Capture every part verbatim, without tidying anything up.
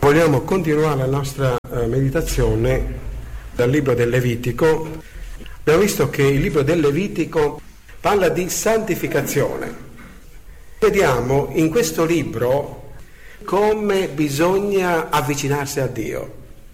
Vogliamo continuare la nostra uh, meditazione dal libro del Levitico. Abbiamo visto che il libro del Levitico parla di santificazione. Vediamo in questo libro come bisogna avvicinarsi a Dio.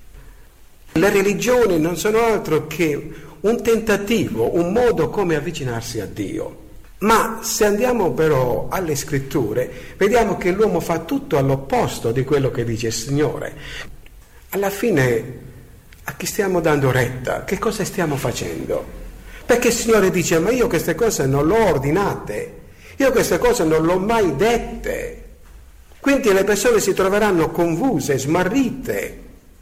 Le religioni non sono altro che un tentativo, un modo come avvicinarsi a Dio. Ma se andiamo però alle scritture, vediamo che l'uomo fa tutto all'opposto di quello che dice il Signore. Alla fine, a chi stiamo dando retta? Che cosa stiamo facendo? Perché il Signore dice, ma io queste cose non le ho ordinate, io queste cose non le ho mai dette. Quindi le persone si troveranno confuse, smarrite.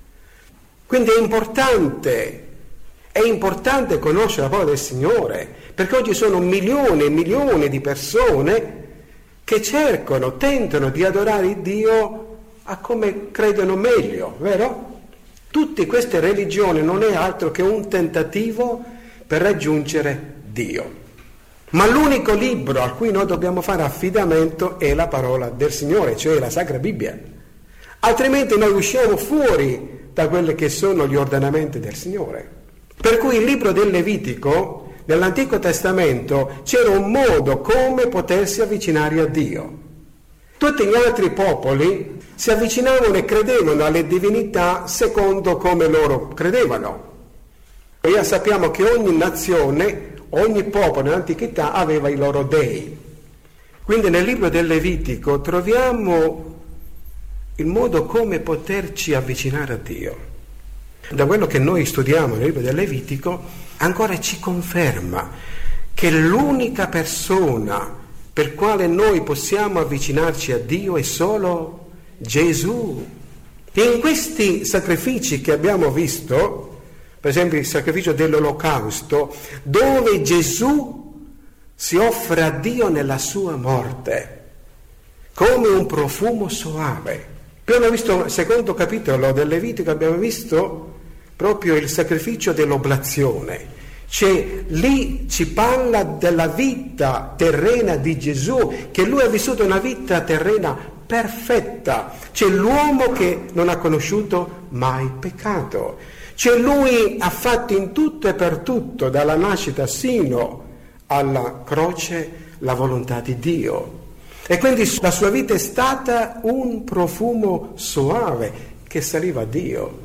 Quindi è importante, è importante conoscere la parola del Signore, perché oggi sono milioni e milioni di persone che cercano, tentano di adorare Dio a come credono meglio, vero? Tutte queste religioni non è altro che un tentativo per raggiungere Dio. Ma l'unico libro a cui noi dobbiamo fare affidamento è la parola del Signore, cioè la Sacra Bibbia. Altrimenti noi usciamo fuori da quelli che sono gli ordinamenti del Signore. Per cui il libro del Levitico, nell'Antico Testamento, c'era un modo come potersi avvicinare a Dio. Tutti gli altri popoli si avvicinavano e credevano alle divinità secondo come loro credevano. E sappiamo che ogni nazione, ogni popolo nell'antichità aveva i loro dei. Quindi nel libro del Levitico troviamo il modo come poterci avvicinare a Dio. Da quello che noi studiamo nel libro del Levitico ancora ci conferma che l'unica persona per quale noi possiamo avvicinarci a Dio è solo Gesù. E in questi sacrifici che abbiamo visto, per esempio il sacrificio dell'Olocausto, dove Gesù si offre a Dio nella sua morte, come un profumo soave. Abbiamo visto nel secondo capitolo del Levitico, abbiamo visto proprio il sacrificio dell'oblazione. Cioè lì ci parla della vita terrena di Gesù, che lui ha vissuto una vita terrena perfetta. C'è l'uomo che non ha conosciuto mai peccato. Cioè lui ha fatto in tutto e per tutto, dalla nascita sino alla croce, la volontà di Dio. E quindi la sua vita è stata un profumo soave che saliva a Dio.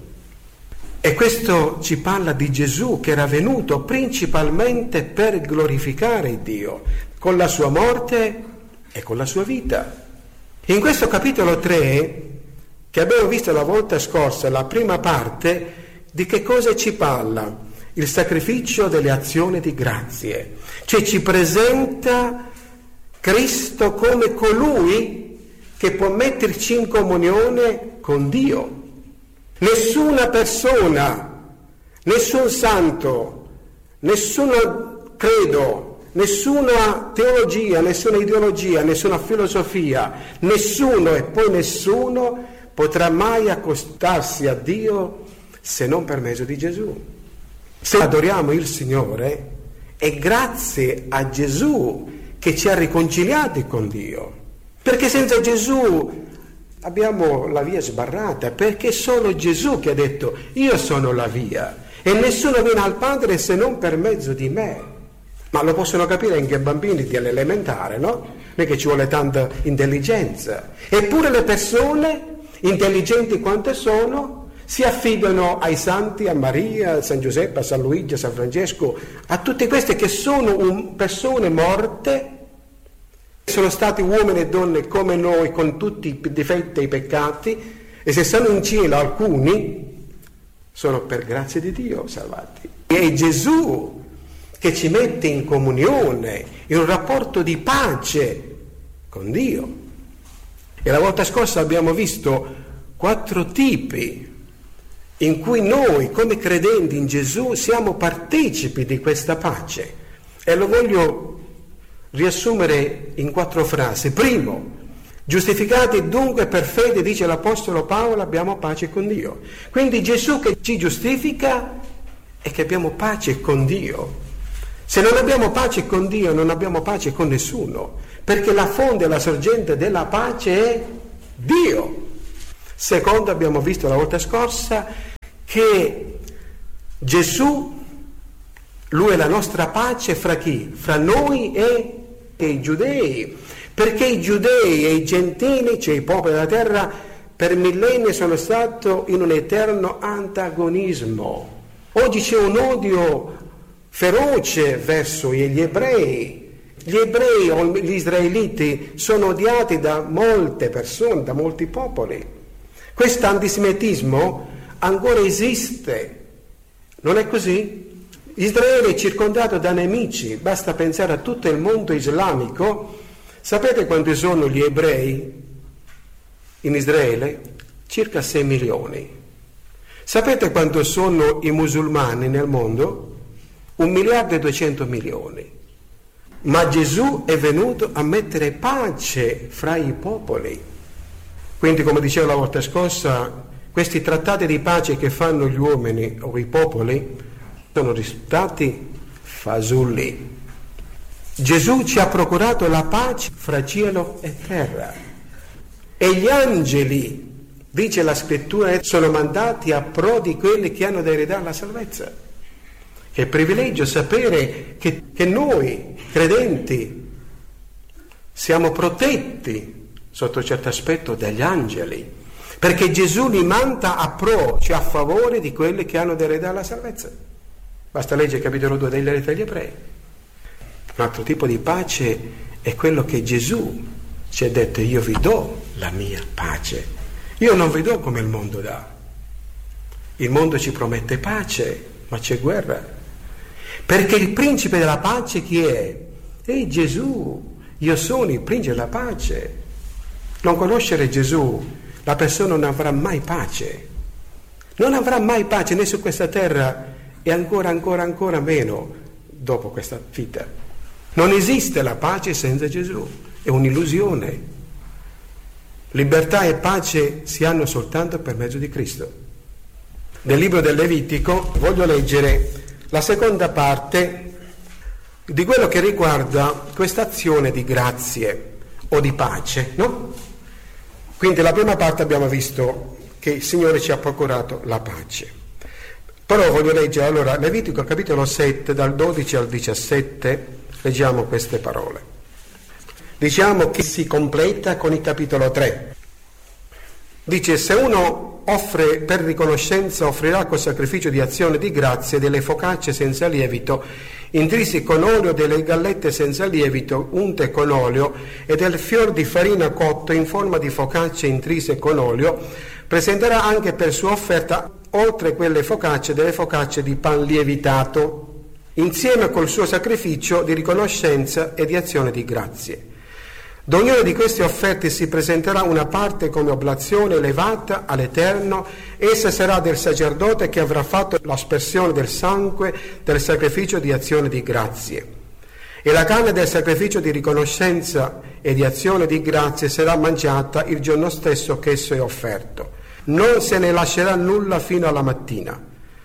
E questo ci parla di Gesù che era venuto principalmente per glorificare Dio, con la sua morte e con la sua vita. In questo capitolo tre, che abbiamo visto la volta scorsa, la prima parte, di che cosa ci parla? Il sacrificio delle azioni di grazie. Cioè ci presenta Cristo come colui che può metterci in comunione con Dio. Nessuna persona, nessun santo, nessun credo, nessuna teologia, nessuna ideologia, nessuna filosofia, nessuno e poi nessuno potrà mai accostarsi a Dio se non per mezzo di Gesù. Se adoriamo il Signore è grazie a Gesù che ci ha riconciliati con Dio, perché senza Gesù abbiamo la via sbarrata, perché solo Gesù che ha detto io sono la via e nessuno viene al Padre se non per mezzo di me. Ma lo possono capire anche i bambini dell'elementare, no? Non è che ci vuole tanta intelligenza. Eppure le persone, intelligenti quante sono, si affidano ai santi, a Maria, a San Giuseppe, a San Luigi, a San Francesco, a tutte queste che sono un, persone morte. Sono stati uomini e donne come noi, con tutti i difetti e i peccati, e se stanno in cielo alcuni, sono per grazia di Dio salvati. E è Gesù che ci mette in comunione, in un rapporto di pace con Dio. E la volta scorsa abbiamo visto quattro tipi in cui noi, come credenti in Gesù, siamo partecipi di questa pace. E lo voglio riassumere in quattro frasi. Primo, giustificati dunque per fede, dice l'Apostolo Paolo, abbiamo pace con Dio. Quindi Gesù che ci giustifica è che abbiamo pace con Dio. Se non abbiamo pace con Dio, non abbiamo pace con nessuno, perché la fonte e la sorgente della pace è Dio. Secondo, abbiamo visto la volta scorsa che Gesù, lui è la nostra pace fra chi? Fra noi e, e i giudei, perché i giudei e i gentili, cioè i popoli della terra, per millenni sono stati in un eterno antagonismo. Oggi c'è un odio feroce verso gli ebrei. Gli ebrei o gli israeliti sono odiati da molte persone, da molti popoli. Questo antisemitismo ancora esiste, non è così? Israele è circondato da nemici, basta pensare a tutto il mondo islamico. Sapete quanti sono gli ebrei in Israele? Circa sei milioni. Sapete quanto sono i musulmani nel mondo? Un miliardo e duecento milioni. Ma Gesù è venuto a mettere pace fra i popoli. Quindi, come dicevo la volta scorsa, questi trattati di pace che fanno gli uomini o i popoli sono risultati fasulli. Gesù ci ha procurato la pace fra cielo e terra. E gli angeli, dice la scrittura, sono mandati a pro di quelli che hanno da eredare la salvezza. Che privilegio sapere che, che noi, credenti, siamo protetti sotto certo aspetto dagli angeli, perché Gesù li manda a pro, cioè a favore di quelli che hanno da eredare la salvezza. Basta leggere il capitolo due delle lettere agli ebrei. Un altro tipo di pace è quello che Gesù ci ha detto: io vi do la mia pace, io non vi do come il mondo dà. Il mondo ci promette pace, ma c'è guerra. Perché il principe della pace chi è? È Gesù. Io sono il principe della pace. Non conoscere Gesù, la persona non avrà mai pace. Non avrà mai pace né su questa terra e ancora, ancora, ancora meno dopo questa vita. Non esiste la pace senza Gesù. È un'illusione. Libertà e pace si hanno soltanto per mezzo di Cristo. Nel libro del Levitico voglio leggere la seconda parte di quello che riguarda questa azione di grazie o di pace, no? Quindi la prima parte abbiamo visto che il Signore ci ha procurato la pace. Però voglio leggere allora Levitico capitolo sette dal dodici al diciassette, leggiamo queste parole. Diciamo che si completa con il capitolo tre. Dice: se uno offre per riconoscenza, offrirà col sacrificio di azione di grazie delle focacce senza lievito, intrisi con olio, delle gallette senza lievito, unte con olio, e del fior di farina cotto in forma di focacce intrise con olio, presenterà anche per sua offerta, oltre quelle focacce, delle focacce di pan lievitato, insieme col suo sacrificio di riconoscenza e di azione di grazie. Da ognuna di queste offerte si presenterà una parte come oblazione elevata all'Eterno. Essa sarà del sacerdote che avrà fatto l'aspersione del sangue del sacrificio di azione di grazie. E la carne del sacrificio di riconoscenza e di azione di grazie sarà mangiata il giorno stesso che esso è offerto. Non se ne lascerà nulla fino alla mattina.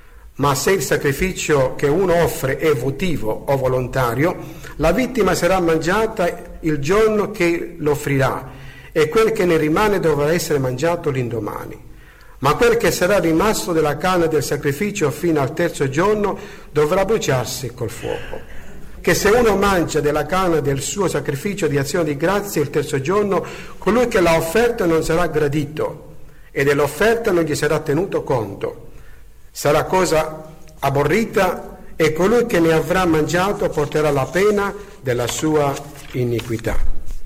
Ma se il sacrificio che uno offre è votivo o volontario, la vittima sarà mangiata il giorno che lo offrirà, e quel che ne rimane dovrà essere mangiato l'indomani. Ma quel che sarà rimasto della carne del sacrificio fino al terzo giorno dovrà bruciarsi col fuoco. Che se uno mangia della carne del suo sacrificio di azione di grazie il terzo giorno, colui che l'ha offerto non sarà gradito, e dell'offerta non gli sarà tenuto conto. Sarà cosa aborrita, e colui che ne avrà mangiato porterà la pena della sua iniquità.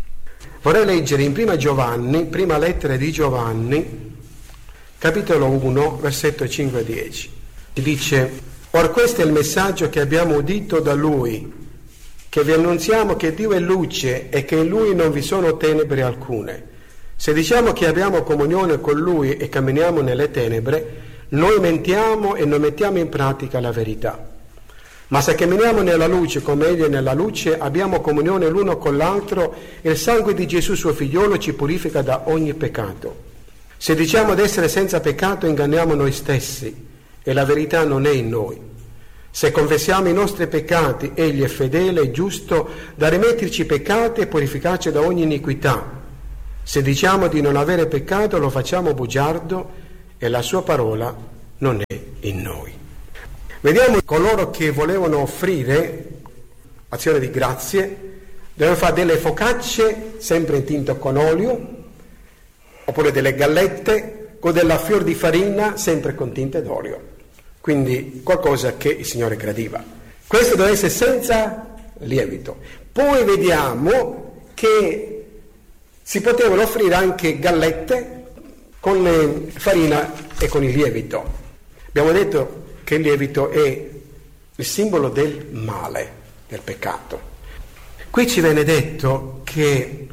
Vorrei leggere in prima Giovanni, prima lettera di Giovanni, capitolo uno, versetto cinque a dieci. Dice: or questo è il messaggio che abbiamo udito da Lui, che vi annunziamo che Dio è luce e che in Lui non vi sono tenebre alcune. Se diciamo che abbiamo comunione con Lui e camminiamo nelle tenebre, noi mentiamo e non mettiamo in pratica la verità. Ma se camminiamo nella luce come Egli è nella luce, abbiamo comunione l'uno con l'altro, e il sangue di Gesù suo figliolo ci purifica da ogni peccato. Se diciamo di essere senza peccato, inganniamo noi stessi, e la verità non è in noi. Se confessiamo i nostri peccati, Egli è fedele e giusto da rimetterci i peccati e purificarci da ogni iniquità. Se diciamo di non avere peccato lo facciamo bugiardo e la sua parola non è in noi. Vediamo coloro che volevano offrire azione di grazie, dovevano fare delle focacce sempre in tinto con olio, oppure delle gallette con della fior di farina sempre con tinte d'olio. Quindi qualcosa che il Signore gradiva. Questo deve essere senza lievito. Poi vediamo che si potevano offrire anche gallette con farina e con il lievito. Abbiamo detto che il lievito è il simbolo del male, del peccato. Qui ci viene detto che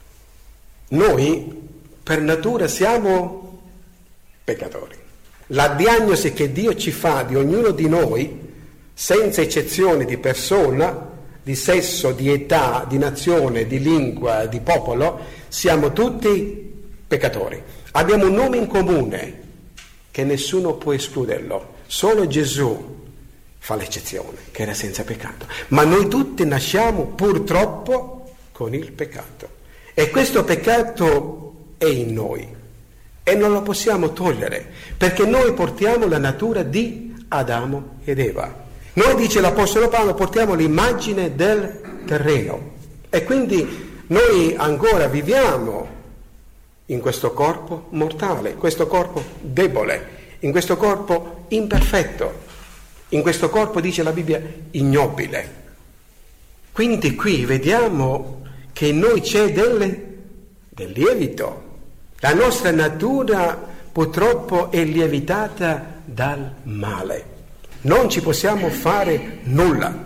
noi per natura siamo peccatori. La diagnosi che Dio ci fa di ognuno di noi, senza eccezione di persona, di sesso, di età, di nazione, di lingua, di popolo, siamo tutti peccatori. Abbiamo un nome in comune che nessuno può escluderlo. Solo Gesù fa l'eccezione, che era senza peccato. Ma noi tutti nasciamo purtroppo con il peccato. E questo peccato è in noi e non lo possiamo togliere, perché noi portiamo la natura di Adamo ed Eva. Noi, dice l'Apostolo Paolo, portiamo l'immagine del terreno e quindi noi ancora viviamo in questo corpo mortale, questo corpo debole, in questo corpo imperfetto, in questo corpo, dice la Bibbia, ignobile. Quindi qui vediamo che in noi c'è del, del lievito. La nostra natura purtroppo è lievitata dal male. Non ci possiamo fare nulla.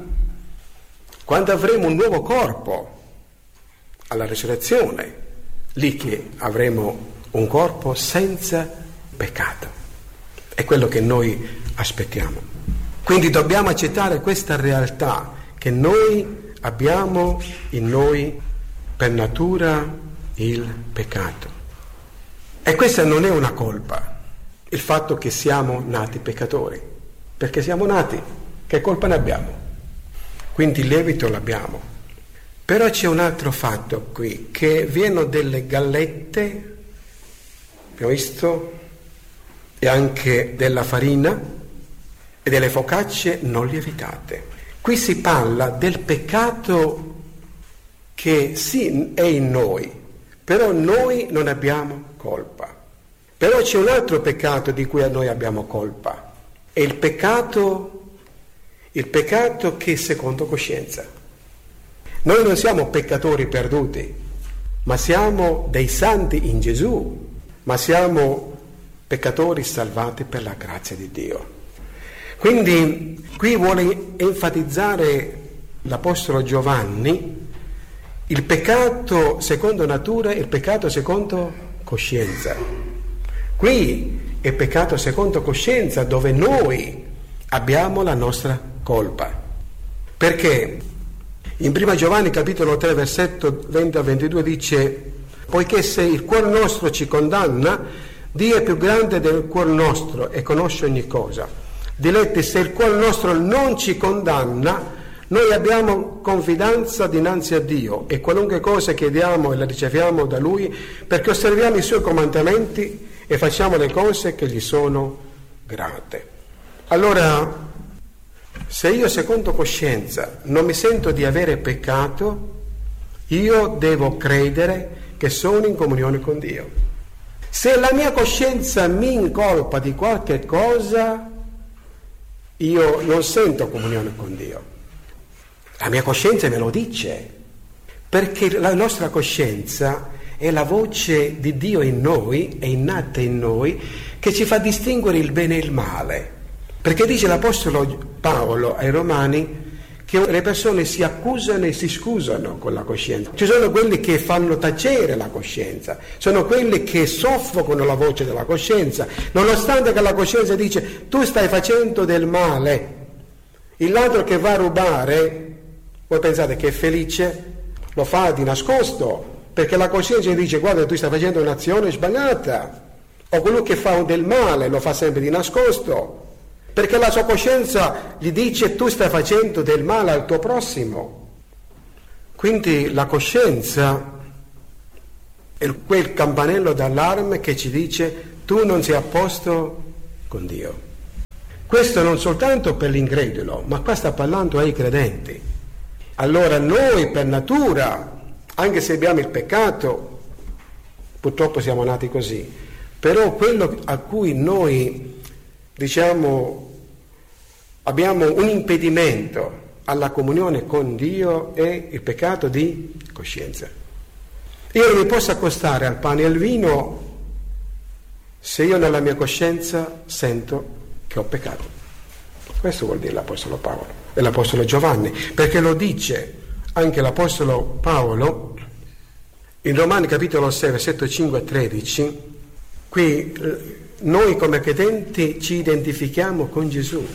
Quando avremo un nuovo corpo alla risurrezione, lì che avremo un corpo senza peccato. È quello che noi aspettiamo. Quindi dobbiamo accettare questa realtà che noi abbiamo in noi per natura il peccato. E questa non è una colpa, il fatto che siamo nati peccatori, perché siamo nati, che colpa ne abbiamo? Quindi il lievito l'abbiamo. Però c'è un altro fatto qui, che viene delle gallette, abbiamo visto, e anche della farina e delle focacce non lievitate. Qui si parla del peccato che sì è in noi, però noi non abbiamo colpa. Però c'è un altro peccato di cui noi abbiamo colpa, è il peccato, il peccato che è secondo coscienza. Noi non siamo peccatori perduti, ma siamo dei santi in Gesù, ma siamo peccatori salvati per la grazia di Dio. Quindi qui vuole enfatizzare l'Apostolo Giovanni il peccato secondo natura e il peccato secondo coscienza. Qui è peccato secondo coscienza, dove noi abbiamo la nostra colpa. Perché in prima Giovanni capitolo tre versetto venti a ventidue dice: poiché se il cuor nostro ci condanna, Dio è più grande del cuor nostro e conosce ogni cosa. Diletti, se il cuor nostro non ci condanna, noi abbiamo confidenza dinanzi a Dio e qualunque cosa chiediamo e la riceviamo da Lui, perché osserviamo i Suoi comandamenti e facciamo le cose che gli sono grate. Allora, se io secondo coscienza non mi sento di avere peccato, io devo credere che sono in comunione con Dio. Se la mia coscienza mi incolpa di qualche cosa, io non sento comunione con Dio. La mia coscienza me lo dice, perché la nostra coscienza è la voce di Dio in noi, è innata in noi, che ci fa distinguere il bene e il male. Perché dice l'Apostolo Paolo ai Romani che le persone si accusano e si scusano con la coscienza. Ci sono quelli che fanno tacere la coscienza, sono quelli che soffocano la voce della coscienza, nonostante che la coscienza dice: tu stai facendo del male. Il ladro che va a rubare, voi pensate che è felice? Lo fa di nascosto, perché la coscienza dice: guarda, tu stai facendo un'azione sbagliata. O quello che fa del male lo fa sempre di nascosto, perché la sua coscienza gli dice: tu stai facendo del male al tuo prossimo. Quindi la coscienza è quel campanello d'allarme che ci dice: tu non sei a posto con Dio. Questo non soltanto per l'incredulo, ma qua sta parlando ai credenti. Allora noi per natura, anche se abbiamo il peccato, purtroppo siamo nati così, però quello a cui noi, diciamo, abbiamo un impedimento alla comunione con Dio è il peccato di coscienza. Io non mi posso accostare al pane e al vino se io nella mia coscienza sento che ho peccato. Questo vuol dire l'Apostolo Paolo e l'Apostolo Giovanni, perché lo dice anche l'Apostolo Paolo in Romani capitolo sei, versetto cinque a tredici. Qui noi come credenti ci identifichiamo con Gesù,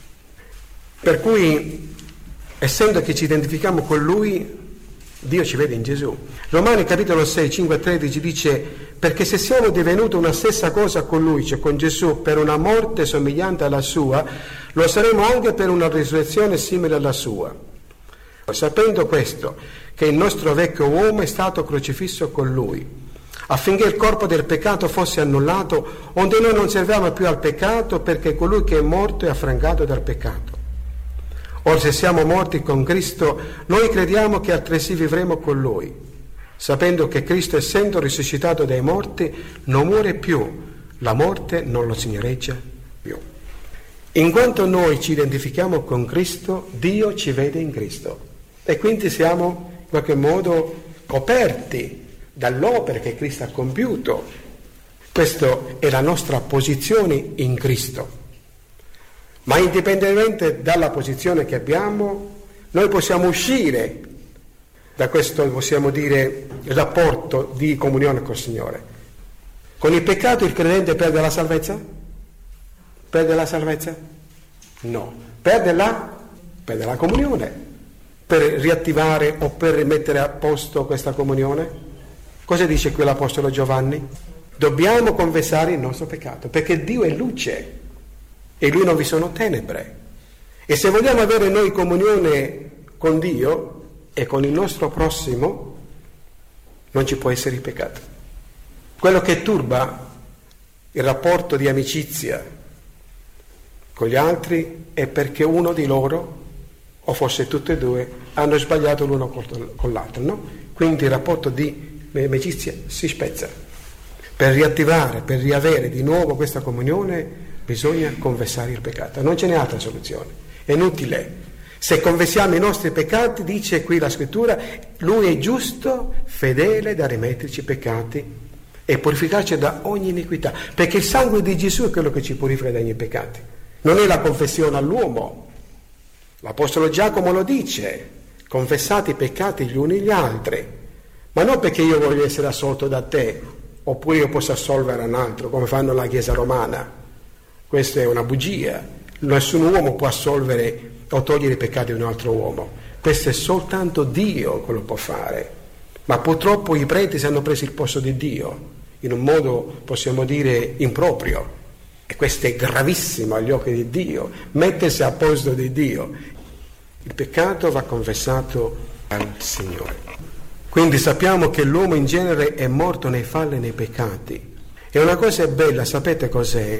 per cui essendo che ci identifichiamo con Lui, Dio ci vede in Gesù. Romani capitolo sei, cinque a tredici dice: perché se siamo divenuti una stessa cosa con Lui, cioè con Gesù, per una morte somigliante alla sua, lo saremo anche per una risurrezione simile alla sua. Sapendo questo, che il nostro vecchio uomo è stato crocifisso con Lui, affinché il corpo del peccato fosse annullato, onde noi non serviamo più al peccato, perché colui che è morto è affrancato dal peccato. Or se siamo morti con Cristo, noi crediamo che altresì vivremo con Lui, sapendo che Cristo, essendo risuscitato dai morti, non muore più, la morte non lo signoreggia più. In quanto noi ci identifichiamo con Cristo, Dio ci vede in Cristo e quindi siamo in qualche modo coperti dall'opera che Cristo ha compiuto. Questa è la nostra posizione in Cristo. Ma indipendentemente dalla posizione che abbiamo, noi possiamo uscire da questo, possiamo dire, rapporto di comunione col Signore. Con il peccato il credente perde la salvezza? Perde la salvezza? No. Perde la, perde la comunione. Per riattivare o per rimettere a posto questa comunione? Cosa dice qui l'Apostolo Giovanni? Dobbiamo confessare il nostro peccato, perché Dio è luce e Lui non vi sono tenebre. E se vogliamo avere noi comunione con Dio e con il nostro prossimo, non ci può essere il peccato. Quello che turba il rapporto di amicizia con gli altri è perché uno di loro, o forse tutti e due, hanno sbagliato l'uno con l'altro, no? Quindi il rapporto di amicizia si spezza. Per riattivare, per riavere di nuovo questa comunione, bisogna confessare il peccato, non ce n'è altra soluzione, è inutile. Se confessiamo i nostri peccati, dice qui la scrittura, Lui è giusto, fedele da rimetterci i peccati e purificarci da ogni iniquità, perché il sangue di Gesù è quello che ci purifica da ogni peccati, non è la confessione all'uomo. L'Apostolo Giacomo lo dice: confessate i peccati gli uni gli altri, ma non perché io voglio essere assolto da te, oppure io posso assolvere un altro, come fanno la Chiesa romana. Questa è una bugia. Nessun uomo può assolvere o togliere i peccati di un altro uomo. Questo è soltanto Dio che lo può fare. Ma purtroppo i preti si hanno preso il posto di Dio in un modo, possiamo dire, improprio. E questo è gravissimo agli occhi di Dio, mettersi a posto di Dio. Il peccato va confessato al Signore. Quindi sappiamo che l'uomo in genere è morto nei falli e nei peccati. E una cosa bella, sapete cos'è?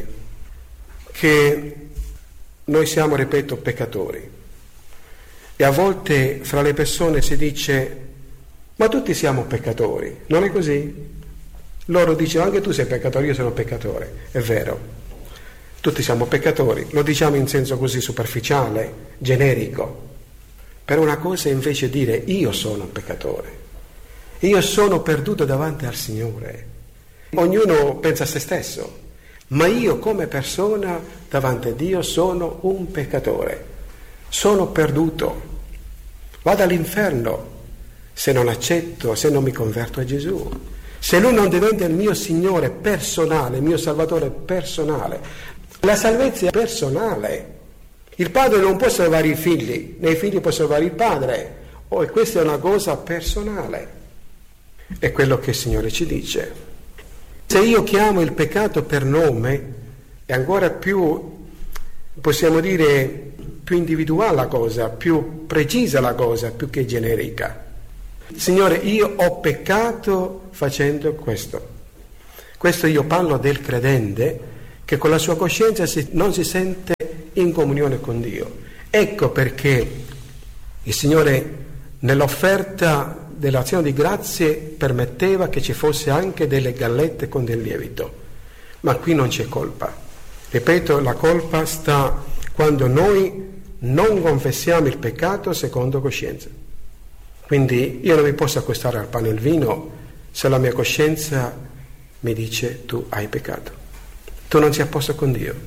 Che noi siamo, ripeto, peccatori, e a volte fra le persone si dice: ma tutti siamo peccatori, non è così? Loro dicono: anche tu sei peccatore, io sono peccatore. È vero, tutti siamo peccatori, lo diciamo in senso così superficiale, generico. Per una cosa invece dire: io sono un peccatore, io sono perduto davanti al Signore. Ognuno pensa a se stesso, ma io come persona davanti a Dio sono un peccatore, sono perduto, vado all'inferno se non accetto, se non mi converto a Gesù, se Lui non diventa il mio Signore personale, il mio Salvatore personale. La salvezza è personale. Il padre non può salvare i figli, né i figli può salvare il padre, oh, e questa è una cosa personale. È quello che il Signore ci dice. Se io chiamo il peccato per nome, è ancora più, possiamo dire, più individuale la cosa, più precisa la cosa, più che generica. Signore, io ho peccato facendo questo. Questo io parlo del credente che con la sua coscienza si, non si sente in comunione con Dio. Ecco perché il Signore nell'offerta dell'azione di grazie permetteva che ci fosse anche delle gallette con del lievito, ma qui non c'è colpa. Ripeto, la colpa sta quando noi non confessiamo il peccato secondo coscienza. Quindi io non mi posso accostare al pane e al vino se la mia coscienza mi dice tu hai peccato, tu non sei a posto con Dio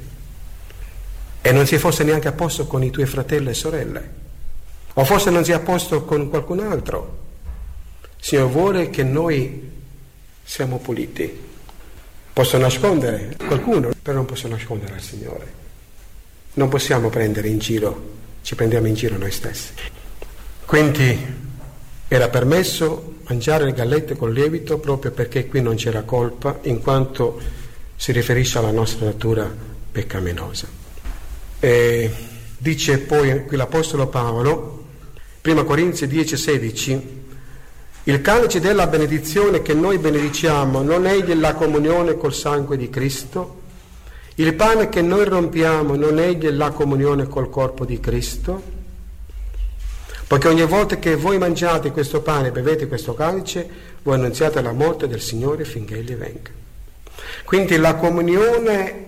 e non sei forse neanche a posto con i tuoi fratelli e sorelle, o forse non sei a posto con qualcun altro. Il Signore vuole che noi siamo puliti. Posso nascondere qualcuno, però non posso nascondere al Signore. Non possiamo prendere in giro, ci prendiamo in giro noi stessi. Quindi era permesso mangiare le gallette col lievito proprio perché qui non c'era colpa, in quanto si riferisce alla nostra natura peccaminosa. E dice poi qui l'Apostolo Paolo, prima Corinzi dieci sedici, il calice della benedizione che noi benediciamo non è la comunione col sangue di Cristo? Il pane che noi rompiamo non è la comunione col corpo di Cristo? Poiché ogni volta che voi mangiate questo pane e bevete questo calice, voi annunziate la morte del Signore finché Egli venga. Quindi la comunione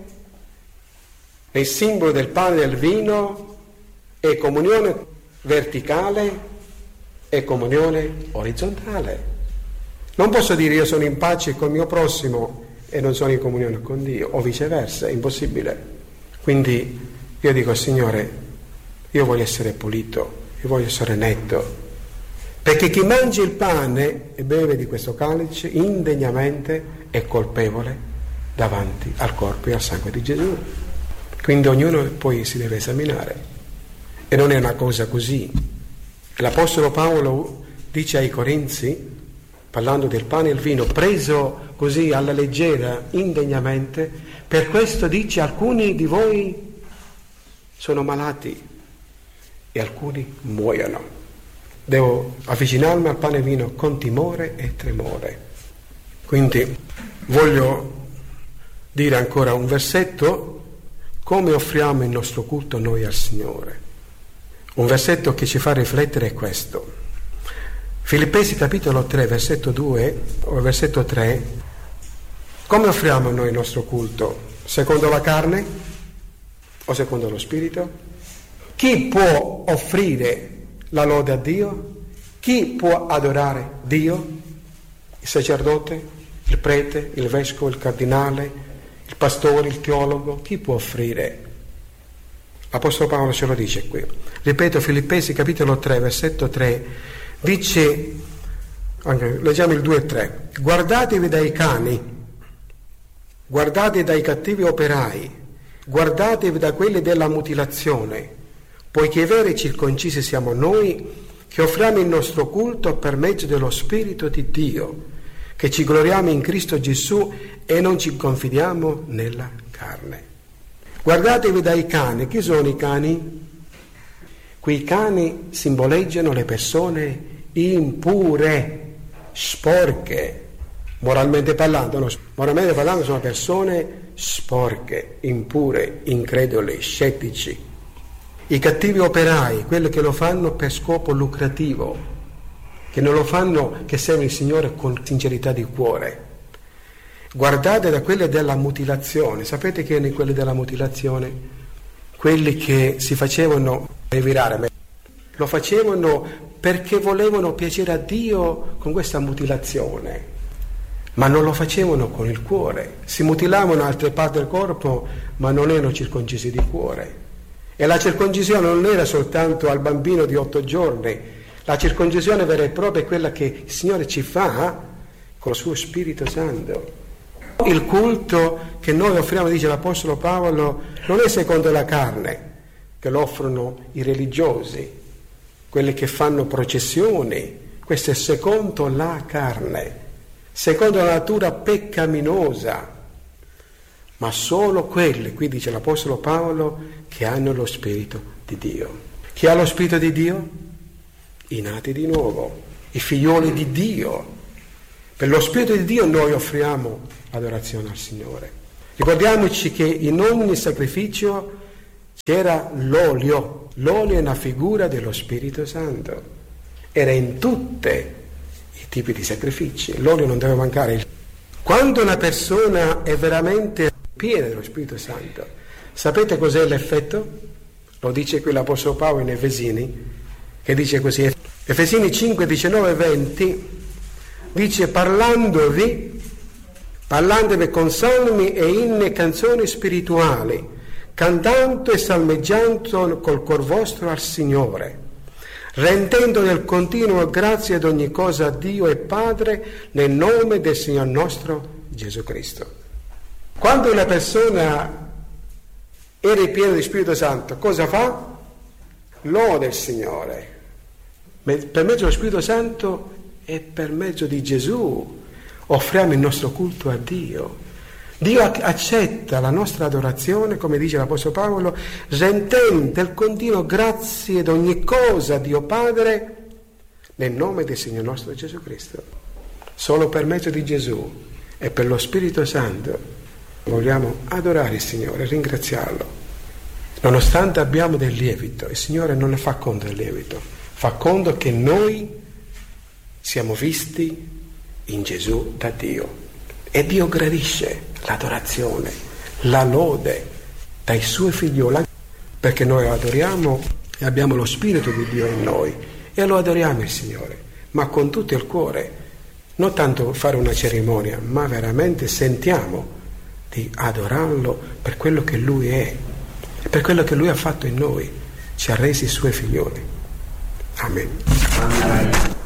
è il simbolo del pane e del vino, è comunione verticale e comunione orizzontale. Non posso dire io sono in pace con il mio prossimo e non sono in comunione con Dio, o viceversa, è impossibile. Quindi io dico, Signore, io voglio essere pulito, io voglio essere netto, perché chi mangia il pane e beve di questo calice indegnamente è colpevole davanti al corpo e al sangue di Gesù. Quindi ognuno poi si deve esaminare, e non è una cosa così. L'Apostolo Paolo dice ai Corinzi, parlando del pane e il vino, preso così alla leggera, indegnamente, per questo dice alcuni di voi sono malati e alcuni muoiono. Devo avvicinarmi al pane e vino con timore e tremore. Quindi voglio dire ancora un versetto, come offriamo il nostro culto noi al Signore. Un versetto che ci fa riflettere è questo. Filippesi capitolo tre, versetto due o versetto tre. Come offriamo noi il nostro culto? Secondo la carne o secondo lo Spirito? Chi può offrire la lode a Dio? Chi può adorare Dio? Il sacerdote, il prete, il vescovo, il cardinale, il pastore, il teologo? Chi può offrire? L'Apostolo Paolo ce lo dice qui. Ripeto, Filippesi capitolo tre, versetto tre, dice, anche, leggiamo il due e tre, guardatevi dai cani, guardate dai cattivi operai, guardatevi da quelli della mutilazione, poiché veri circoncisi siamo noi, che offriamo il nostro culto per mezzo dello Spirito di Dio, che ci gloriamo in Cristo Gesù e non ci confidiamo nella carne. Guardatevi dai cani. Chi sono i cani? Quei cani simboleggiano le persone impure, sporche, moralmente parlando. No? Moralmente parlando sono persone sporche, impure, increduli, scettici. I cattivi operai, quelli che lo fanno per scopo lucrativo, che non lo fanno, che servono il Signore con sincerità di cuore. Guardate da quelle della mutilazione. Sapete che erano quelli della mutilazione? Quelli che si facevano rivirare, lo facevano perché volevano piacere a Dio con questa mutilazione, ma non lo facevano con il cuore. Si mutilavano altre parti del corpo, ma non erano circoncisi di cuore. E la circoncisione non era soltanto al bambino di otto giorni, la circoncisione vera e propria è quella che il Signore ci fa con il suo Spirito Santo. Il culto che noi offriamo, dice l'Apostolo Paolo, non è secondo la carne, che lo offrono i religiosi, quelli che fanno processioni. Questo è secondo la carne, secondo la natura peccaminosa, ma solo quelli, qui dice l'Apostolo Paolo, che hanno lo Spirito di Dio. Chi ha lo Spirito di Dio? I nati di nuovo. i figlioli di Dio. Per lo Spirito di Dio noi offriamo adorazione al Signore. Ricordiamoci che in ogni sacrificio c'era l'olio. L'olio è una figura dello Spirito Santo. Era in tutti i tipi di sacrifici. L'olio non deve mancare. Quando una persona è veramente piena dello Spirito Santo, sapete cos'è l'effetto? Lo dice qui l'Apostolo Paolo in Efesini, che dice così, Efesini cinque, diciannove e venti, dice parlandovi, parlandovi con salmi e inni e canzoni spirituali, cantando e salmeggiando col cor vostro al Signore, rendendo nel continuo grazie ad ogni cosa a Dio e Padre nel nome del Signor nostro Gesù Cristo. Quando una persona è ripiena di Spirito Santo, cosa fa? Lode il Signore. Per mezzo dello Spirito Santo e per mezzo di Gesù offriamo il nostro culto a Dio. Dio accetta la nostra adorazione, come dice l'Apostolo Paolo, rendendo del continuo grazie ad ogni cosa a Dio Padre nel nome del Signore nostro Gesù Cristo. Solo per mezzo di Gesù e per lo Spirito Santo vogliamo adorare il Signore, ringraziarlo. Nonostante abbiamo del lievito, il Signore non ne fa conto del lievito, fa conto che noi siamo visti in Gesù da Dio. E Dio gradisce l'adorazione, la lode dai suoi figlioli, perché noi lo adoriamo e abbiamo lo Spirito di Dio in noi e lo adoriamo il Signore, ma con tutto il cuore, non tanto fare una cerimonia, ma veramente sentiamo di adorarlo per quello che Lui è, per quello che Lui ha fatto in noi, ci ha resi Suoi figlioli. Amen. Amen.